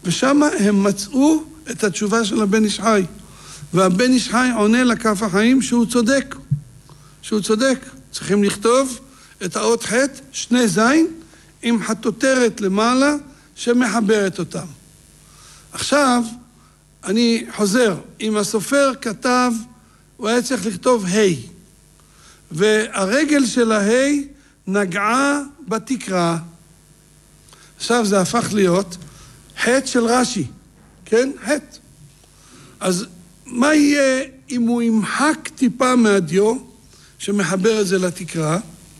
ושם הם מצאו את התשובה של הבן איש חי. והבן איש חי עונה לכף החיים שהוא צודק. שהוא צודק. צריכים לכתוב את האות ח' 2 זין עם חטוטרת למעלה שמחברת אותם. עכשיו אני חוזר. אם הסופר כתב, הוא היה צריך לכתוב ה' והרגל של ה' נגעה בתקרה. עכשיו זה הפך להיות ח' של רש"י. כן? ח'. אז מה יהיה אם הוא ימחק טיפה מהדיו שמחבר את זה לתקרה?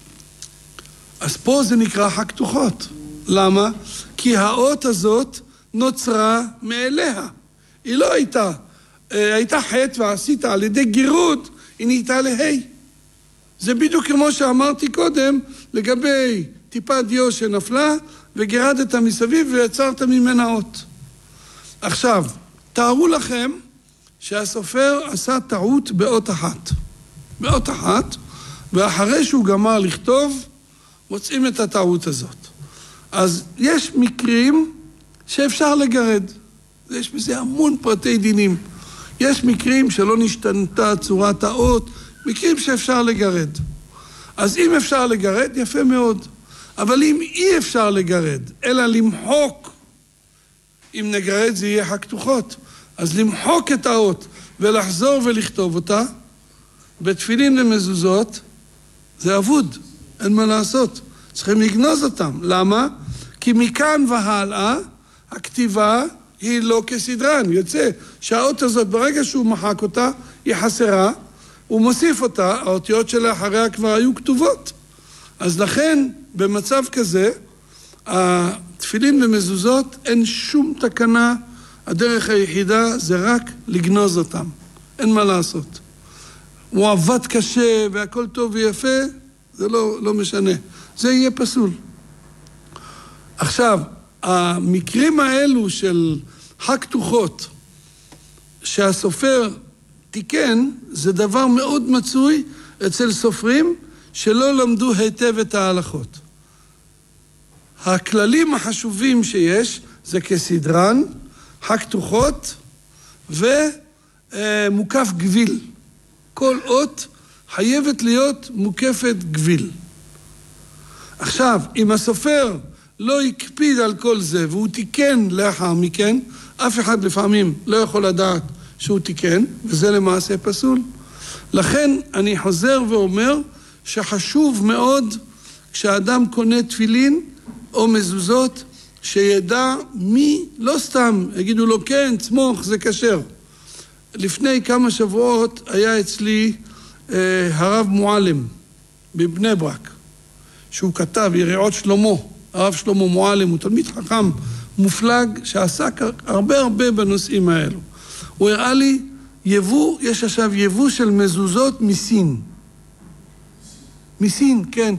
אז פה זה נקרא חק תוחות. למה? כי האות הזאת נוצרה מאליה. היא לא הייתה. הייתה ח' ועשית על ידי גירות, היא נהייתה להי. זה בדיוק כמו שאמרתי קודם לגבי טיפה דיו שנפלה וגירדת מסביב ויצרת ממנה אות. עכשיו, תארו לכם שהסופר עשה טעות באות אחת. באות אחת, ואחרי שהוא גמר לכתוב, מוצאים את הטעות הזאת. אז יש מקרים שאפשר לגרד. יש בזה המון פרטי דינים. יש מקרים שלא נשתנתה צורת האות, מקרים שאפשר לגרד. אז אם אפשר לגרד, יפה מאוד. אבל אם אי אפשר לגרד, אלא למחוק, אם נגרד זה יהיה חק תוחות. אז למחוק את האות ולחזור ולכתוב אותה, בתפילין ומזוזות, זה אבוד, אין מה לעשות. צריכים לגנוז אותם. למה? כי מכאן והלאה, הכתיבה היא לא כסדרן. יוצא שהאות הזאת, ברגע שהוא מחק אותה, היא חסרה, הוא מוסיף אותה, האותיות שלאחריה כבר היו כתובות. אז לכן, במצב כזה, התפילין ומזוזות, אין שום תקנה, הדרך היחידה זה רק לגנוז אותם. אין מה לעשות. הוא עבד קשה והכל טוב ויפה, זה לא משנה. זה יהיה פסול. עכשיו, המקרים האלו של חק תוחות, שהסופר תיקן, זה דבר מאוד מצוי אצל סופרים שלא למדו היטב את ההלכות. הכללים החשובים שיש זה כסדרן, חק תוחות ומוקף גביל. כל אות חייבת להיות מוקפת גביל. עכשיו, אם הסופר לא יקפיד על כל זה והוא תיקן לאחר מכן, אף אחד לפעמים לא יכול לדעת שהוא תיקן, וזה למעשה פסול. לכן אני חוזר ואומר שחשוב מאוד כשאדם קונה תפילין או מזוזות, שידע מי, לא סתם, יגידו לו כן, צמוך, זה כשר. לפני כמה שבועות היה אצלי הרב מועלם בבני ברק, שהוא כתב יריעות שלמה, הרב שלמה מועלם, הוא תלמיד חכם מופלג שעסק הרבה בנושאים האלו. הוא הראה לי יבוא, יש עכשיו יבוא של מזוזות מסין. מסין, כן.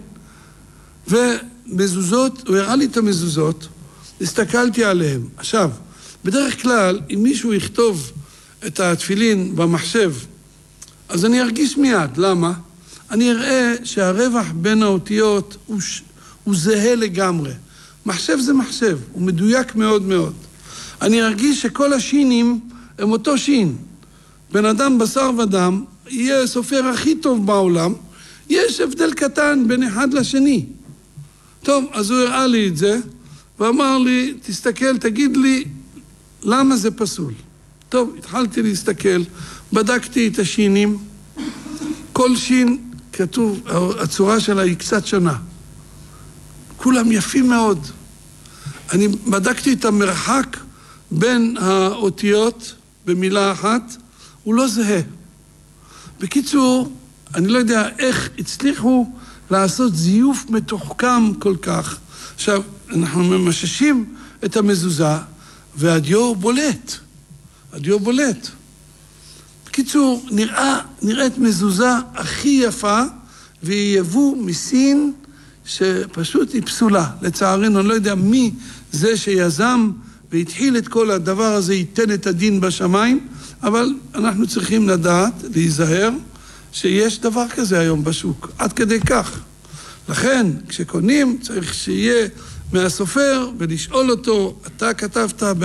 ומזוזות, הוא הראה לי את המזוזות, הסתכלתי עליהן. עכשיו, בדרך כלל, אם מישהו יכתוב את התפילין במחשב, אז אני ארגיש מיד. למה? אני אראה שהרווח בין האותיות הוא זהה לגמרי. מחשב זה מחשב, הוא מדויק מאוד מאוד. אני ארגיש שכל השינים הם אותו שין. בן אדם בשר ודם, יהיה הסופר הכי טוב בעולם, יש הבדל קטן בין אחד לשני. טוב, אז הוא הראה לי את זה, ואמר לי, תסתכל, תגיד לי, למה זה פסול? טוב, התחלתי להסתכל, בדקתי את השינים, כל שין כתוב, הצורה שלה היא קצת שונה. כולם יפים מאוד. אני בדקתי את המרחק בין האותיות במילה אחת, הוא לא זהה. בקיצור, אני לא יודע איך הצליחו לעשות זיוף מתוחכם כל כך. עכשיו, אנחנו ממששים את המזוזה, והדיו בולט. הדיו בולט. בקיצור, נראית מזוזה הכי יפה, והיא יבוא מסין שפשוט היא פסולה. לצערנו, אני לא יודע מי זה שיזם והתחיל את כל הדבר הזה, ייתן את הדין בשמיים, אבל אנחנו צריכים לדעת, להיזהר, שיש דבר כזה היום בשוק, עד כדי כך. לכן, כשקונים, צריך שיהיה מהסופר ולשאול אותו, אתה כתבת